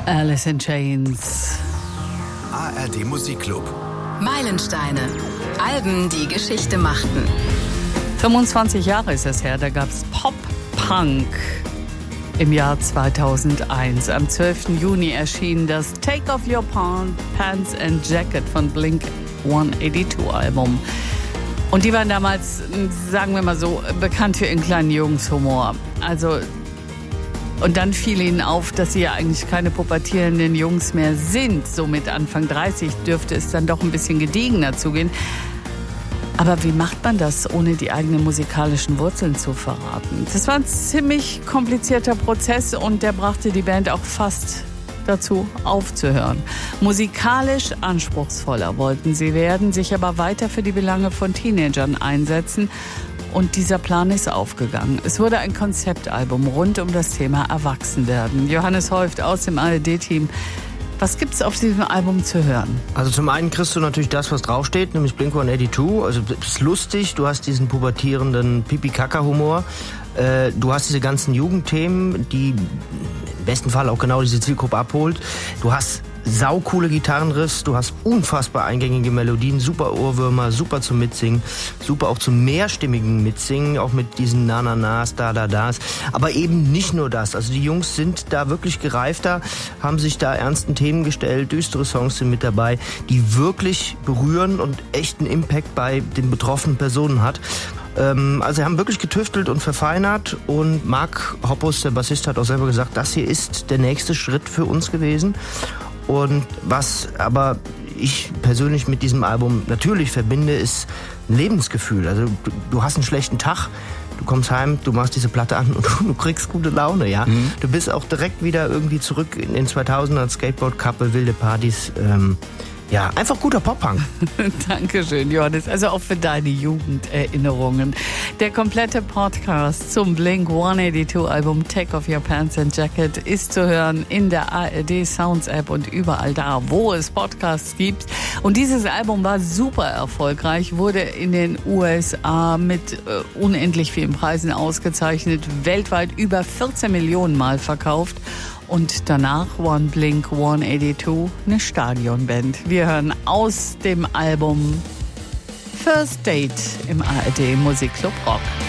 Alice in Chains. ARD Musikclub. Meilensteine. Alben, die Geschichte machten. 25 Jahre ist es her, da gab es Pop-Punk im Jahr 2001. Am 12. Juni erschien das Take Off Your Pants and Jacket von Blink-182-Album. Und die waren damals, sagen wir mal so, bekannt für ihren kleinen Jungenshumor. Und dann fiel ihnen auf, dass sie ja eigentlich keine pubertierenden Jungs mehr sind. So mit Anfang 30 dürfte es dann doch ein bisschen gediegener zugehen. Aber wie macht man das, ohne die eigenen musikalischen Wurzeln zu verraten? Das war ein ziemlich komplizierter Prozess und der brachte die Band auch fast dazu, aufzuhören. Musikalisch anspruchsvoller wollten sie werden, sich aber weiter für die Belange von Teenagern einsetzen. Und dieser Plan ist aufgegangen. Es wurde ein Konzeptalbum rund um das Thema Erwachsenwerden. Johannes Heuft aus dem ARD-Team. Was gibt's auf diesem Album zu hören? Also zum einen kriegst du natürlich das, was draufsteht, nämlich Blink-182. Also es ist lustig, du hast diesen pubertierenden Pipi-Kaka-Humor. Du hast diese ganzen Jugendthemen, die im besten Fall auch genau diese Zielgruppe abholt. Du hast saucoole Gitarrenriffs, du hast unfassbar eingängige Melodien, super Ohrwürmer, super zum Mitsingen, super auch zum mehrstimmigen Mitsingen, auch mit diesen Na-Na-Nas, Da-Da-Das. Aber eben nicht nur das. Also die Jungs sind da wirklich gereifter, haben sich da ernsten Themen gestellt, düstere Songs sind mit dabei, die wirklich berühren und echten Impact bei den betroffenen Personen hat. Also sie haben wirklich getüftelt und verfeinert und Mark Hoppus, der Bassist, hat auch selber gesagt, das hier ist der nächste Schritt für uns gewesen. Und was aber ich persönlich mit diesem Album natürlich verbinde, ist ein Lebensgefühl. Also du hast einen schlechten Tag, du kommst heim, du machst diese Platte an und du kriegst gute Laune, ja. Mhm. Du bist auch direkt wieder irgendwie zurück in den 2000ern, Skateboard-Couple, wilde Partys, ja, einfach guter Pop-Punk. Dankeschön, Johannes. Also auch für deine Jugenderinnerungen. Der komplette Podcast zum Blink-182-Album Take Off Your Pants and Jacket ist zu hören in der ARD Sounds App und überall da, wo es Podcasts gibt. Und dieses Album war super erfolgreich, wurde in den USA mit unendlich vielen Preisen ausgezeichnet, weltweit über 14 Millionen Mal verkauft. Und danach waren Blink-182 eine Stadionband. Wir hören aus dem Album First Date im ARD Musikclub Rock.